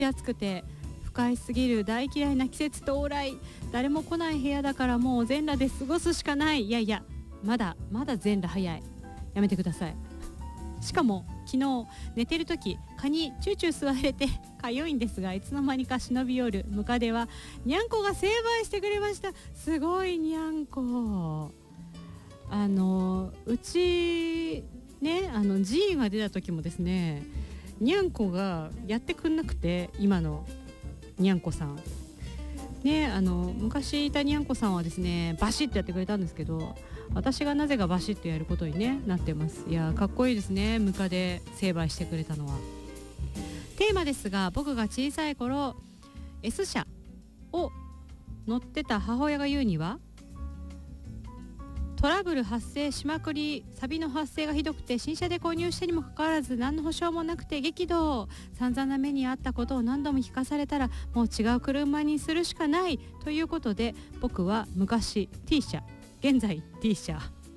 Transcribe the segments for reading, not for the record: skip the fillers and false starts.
暑くて不快すぎる大嫌いな季節到来、誰も来ない部屋だからもう全裸で過ごすしかない。いやいや、まだ全裸早い、やめてください。しかも昨日寝てる時蚊にチューチュー吸われてかゆいんですが、いつの間にか忍び寄るムカデはにゃんこが成敗してくれました。すごいにゃんこ。うちね、G が出た時もですね、にゃんこがやってくんなくて、今のにゃんこさんね、昔いたにゃんこさんはですねバシッとやってくれたんですけど、私がなぜかバシッとやることに、ね、なってます。いやかっこいいですね、ムカデ成敗してくれたのは。テーマですが、僕が小さい頃 S 社を乗ってた母親が言うには、トラブル発生しまくり、サビの発生がひどくて新車で購入したにもかかわらず何の保証もなくて激怒、散々な目にあったことを何度も聞かされたらもう違う車にするしかないということで、僕は昔 T 社、現在 D 社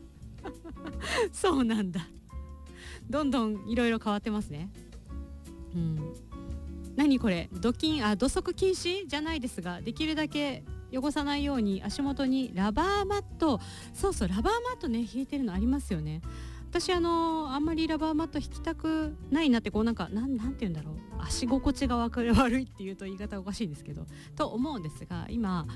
そうなんだ、どんどんいろいろ変わってますね。何これ、土足禁止じゃないですが、できるだけ汚さないように足元にラバーマット、そうラバーマットね、引いてるのありますよね。私あんまりラバーマット引きたくないなって、こうなんて言うんだろう、足心地が悪いっていうと言い方おかしいんですけどと思うんですが、今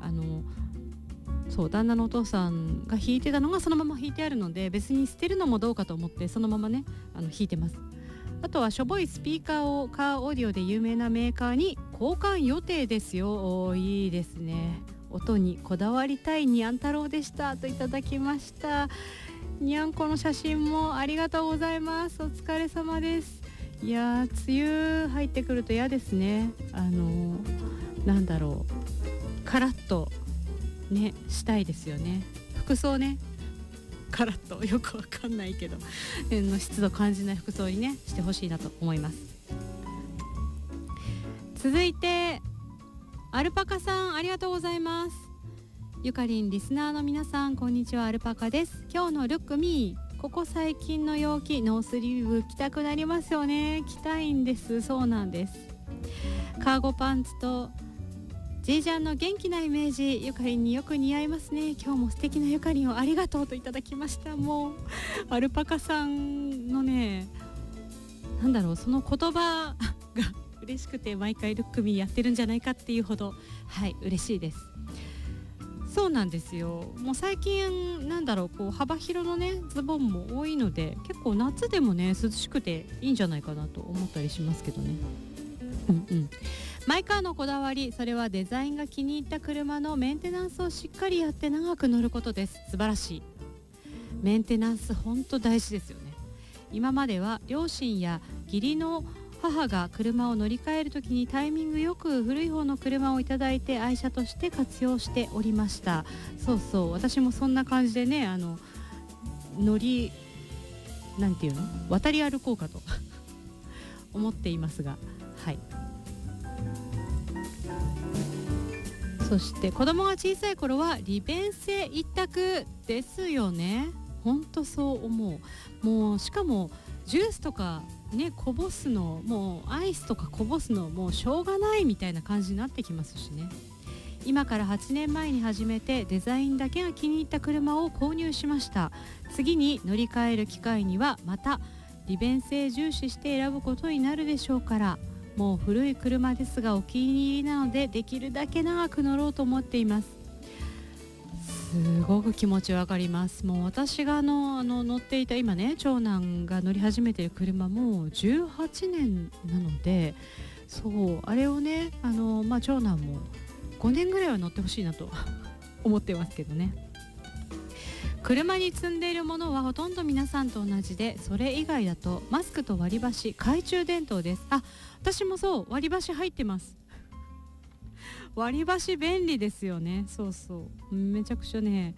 旦那のお父さんが引いてたのがそのまま引いてあるので、別に捨てるのもどうかと思ってそのままね引いてます。あとはしょぼいスピーカーをカーオーディオで有名なメーカーに交換予定ですよ。いいですね、音にこだわりたいにゃん太郎でしたといただきました。にゃんこの写真もありがとうございます。お疲れ様です。いや梅雨入ってくると嫌ですね。なんだろう、カラッとねしたいですよね。服装ね、カラッとよくわかんないけど湿度感じない服装にねしてほしいなと思います。続いてアルパカさん、ありがとうございます。ゆかりんリスナーの皆さん、こんにちは、アルパカです。今日のルックミー、ここ最近の陽気、ノースリーブ着たくなりますよね。着たいんです。そうなんです。カーゴパンツとジージャンの元気なイメージ、ゆかりんによく似合いますね。今日も素敵なゆかりんをありがとうといただきました。もうアルパカさんのね、なんだろう、その言葉が嬉しくて毎回ルックミーやってるんじゃないかっていうほど、はい嬉しいです。そうなんですよ。もう最近なんだろう、こう幅広のねズボンも多いので、結構夏でもね涼しくていいんじゃないかなと思ったりしますけどね。マイカーのこだわり、それはデザインが気に入った車のメンテナンスをしっかりやって長く乗ることです。素晴らしい。メンテナンス本当大事ですよね。今までは両親や義理の母が車を乗り換えるときにタイミングよく古い方の車をいただいて愛車として活用しておりました。私もそんな感じでね、なんていうの、渡り歩こうかと思っていますが、はい。そして子供が小さい頃は利便性一択ですよね。ほんとそう思う。もうしかもジュースとかねこぼすの、もうアイスとかこぼすのもうしょうがないみたいな感じになってきますしね。今から8年前に始めてデザインだけが気に入った車を購入しました。次に乗り換える機会にはまた利便性重視して選ぶことになるでしょうから、もう古い車ですがお気に入りなのでできるだけ長く乗ろうと思っています。すごく気持ちわかります。もう私が乗っていた、今ね長男が乗り始めている車も18年なので、あれをね長男も5年ぐらいは乗ってほしいなと思ってますけどね。車に積んでいるものはほとんど皆さんと同じで、それ以外だとマスクと割り箸、懐中電灯です。私も割り箸入ってます割り箸便利ですよね。めちゃくちゃね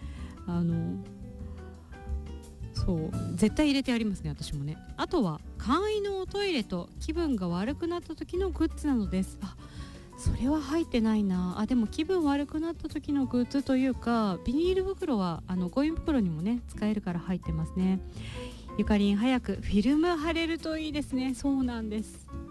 絶対入れてありますね、私もね。あとは簡易のおトイレと気分が悪くなった時のグッズなのです。それは入ってないな。でも気分悪くなった時のグッズというか、ビニール袋はゴミ袋にもね使えるから入ってますね。ゆかりん、早くフィルム貼れるといいですね。そうなんです。